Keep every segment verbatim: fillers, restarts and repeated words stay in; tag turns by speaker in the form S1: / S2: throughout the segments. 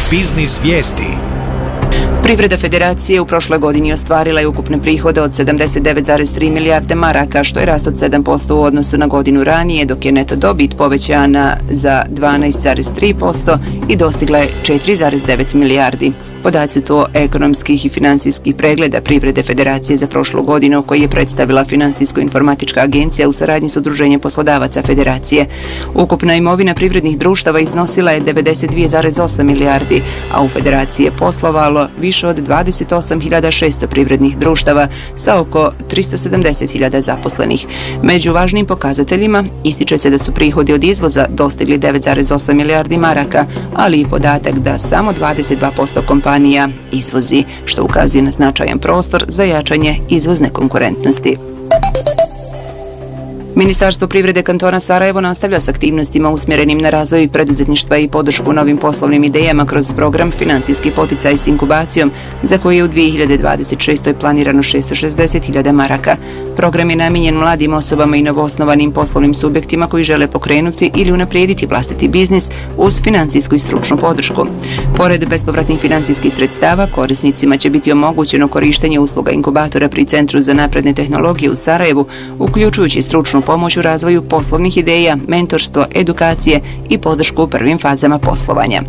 S1: Biznis vijesti.
S2: Privreda Federacije u prošloj godini ostvarila je ukupne prihode od sedamdeset devet zarez tri milijarde maraka, što je rast od sedam posto u odnosu na godinu ranije, dok je neto dobit povećana za dvanaest zarez tri posto i dostigla je četiri zarez devet milijardi. Podaci to ekonomskih i financijskih pregleda Privrede Federacije za prošlu godinu, koji je predstavila Financijsko-informatička agencija u saradnji s Udruženjem poslodavaca Federacije. Ukupna imovina privrednih društava iznosila je devedeset dvije zarez osam milijardi, a u Federaciji je poslovalo više od dvadeset osam hiljada šesto privrednih društava sa oko tristo sedamdeset hiljada zaposlenih. Među važnim pokazateljima ističe se da su prihodi od izvoza dostigli devet zarez osam milijardi maraka, ali i podatak da samo dvadeset dva posto kompanija izvozi, što ukazuje na značajan prostor za jačanje izvozne konkurentnosti. Ministarstvo privrede kantona Sarajevo nastavlja s aktivnostima usmjerenim na razvoj preduzetništva i podršku novim poslovnim idejama kroz program Financijski poticaj s inkubacijom, za koji je u dvije hiljade dvadeset šestoj planirano šesto šezdeset hiljada maraka. Program je namijenjen mladim osobama i novoosnovanim poslovnim subjektima koji žele pokrenuti ili unaprijediti vlastiti biznis uz financijsku i stručnu podršku. Pored bespovratnih financijskih sredstava, korisnicima će biti omogućeno korištenje usluga inkubatora pri Centru za napredne tehnologije u Sarajevu, uključujući stručnu pomoć u razvoju poslovnih ideja, mentorstvo, edukacije i podršku u prvim fazama poslovanja.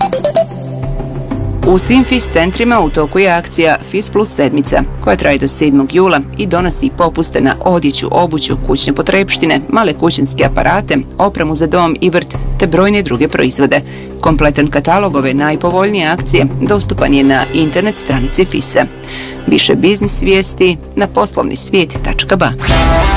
S2: U svim F I S centrima u toku je akcija F I S Plus sedmica, koja traje do sedmog jula i donosi popuste na odjeću, obuću, kućne potrepštine, male kućanske aparate, opremu za dom i vrt, te brojne druge proizvode. Kompletan katalog ove najpovoljnije akcije dostupan je na internet stranici F I S-a. Više biznis vijesti na poslovni svijet tačka ba.